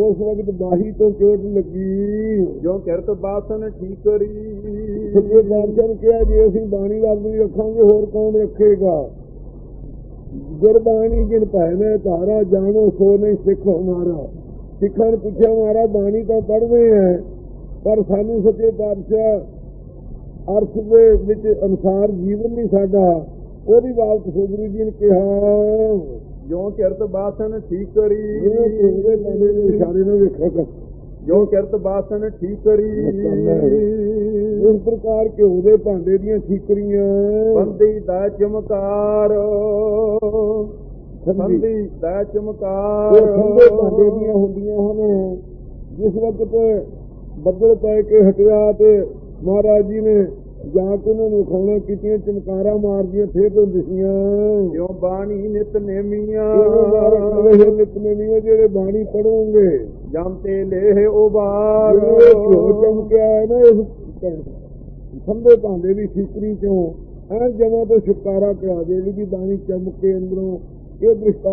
ਉਸ ਵਕਤ ਬਾਹੀ ਤੋਂ ਚੋਟ ਲੱਗੀ। ਜੋ ਕਿਰਤ ਬਾਸਨ ਠੀਕ ਕਰੀ। ਸੱਚੇ ਪਾਤਸ਼ਾਹ ਨੇ ਕਿਹਾ ਜੇ ਅਸੀਂ ਬਾਣੀ ਰੱਬ ਨਹੀਂ ਰੱਖਾਂਗੇ ਹੋਰ ਕੌਣ ਰੱਖੇਗਾ। ਗੁਰਬਾਣੀ ਜਿਨ ਭੈਣੇ ਧਾਰਾ ਜਾਣੋ ਸੋ ਨਹੀਂ ਸਿੱਖ ਹਮਾਰਾ। ਸਿੱਖਾਂ ਨੇ ਪੁੱਛਿਆ ਮਹਾਰਾਜ ਬਾਣੀ ਤਾਂ ਪੜ੍ਹਦੇ ਹੈ ਪਰ ਸਾਨੂੰ ਸੱਚੇ ਪਾਤਸ਼ਾਹ ਅਰਥ ਦੇ ਵਿੱਚ ਅਨੁਸਾਰ ਜੀਵਨ ਨਹੀਂ ਸਾਡਾ। ਉਹਦੀ ਬਾਤ ਸਤਿਗੁਰੂ ਜੀ ਨੇ ਕਿਹਾ ਜੋ ਕਿਰਤ ਬਾਸਨ ਠੀਕ ਕਰੀ। ਇਸ਼ਾਰੇ ਨਾਲ ਵੇਖਿਆ ਕਰ। ਜੋ ਕਿਰਤ ਬਾਸਨ ਠੀਕ ਕਰੀ। ਇਸ ਪ੍ਰਕਾਰ ਘਿਓ ਦੇ ਭਾਂਡੇ ਦੀਆਂ ਠੀਕਰੀਆਂ ਬੰਦੀ ਦਾ ਚਮਕਾਰ। ਬੰਦੀ ਦਾ ਚਮਕਾਰ ਠੰਡੇ ਭਾਂਡੇ ਦੀਆਂ ਹੁੰਦੀਆਂ ਹਨ। ਜਿਸ ਵਕਤ ਬੱਦਲ ਪੈ ਕੇ ਹਟਿਆ ਤੇ ਮਹਾਰਾਜ ਜੀ ਨੇ ਜਾ ਕੇ ਉਹਨਾਂ ਨੂੰ ਖਾਣਾ ਕੀਤੀਆਂ ਚਮਕਾਰਾਂ ਮਾਰਦੀਆਂ ਫੇਰ ਤੋਂ ਦਿਸੀਆਂ। ਜੋ ਬਾਣੀ ਨਿਤ ਨੇਮੀਆਂ। ਨਿਤ ਨੇਮੀਆਂ ਜਿਹੜੇ ਬਾਣੀ ਪੜੋਗੇ ਜਮ ਤੇ ਲੇਹ ਉਬਾਰ। ਚਮਕਿਆ ਹੈ ਨਾ ਇਸ ਠੰਡੇ ਭਾਂਡੇ ਦੀ ਠੀਕਰੀ ਚੋਂ ਐਨ ਜਮਾਂ ਤੋਂ ਛੁਟਕਾਰਾ ਕਰਾ ਦੇ ਵੀ ਬਾਣੀ ਚਮਕੇ ਅੰਦਰੋਂ। ਇਹ ਦ੍ਰਿਸ਼ਟਾਂਤ